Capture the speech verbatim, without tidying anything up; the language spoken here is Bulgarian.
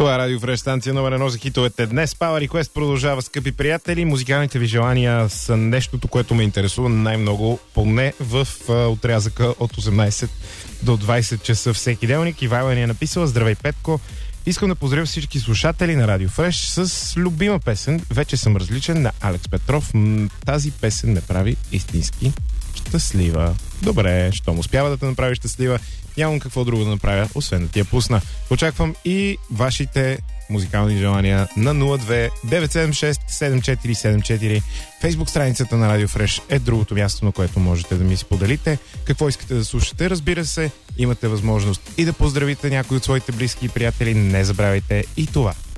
Това е Радио Фреш, станция номер едно за хитовете. Днес Power Request продължава, скъпи приятели. Музикалните ви желания са нещото, което ме интересува най-много, поне в а, отрязъка от осемнайсет до двайсет часа всеки делник. Ивайла ни е написала: здравей, Петко! Искам да поздравя всички слушатели на Радио Фреш с любима песен "Вече съм различен" на Алекс Петров. Тази песен ме прави истински щастлива. Добре, щом успява да те направи щастлива, нямам какво друго да направя, освен да ти я пусна. Очаквам и вашите музикални желания на нула две девет седем шест седем четири седем четири. Фейсбук страницата на Радио Фреш е другото място, на което можете да ми споделите какво искате да слушате. Разбира се, имате възможност и да поздравите някой от своите близки и приятели. Не забравяйте и това.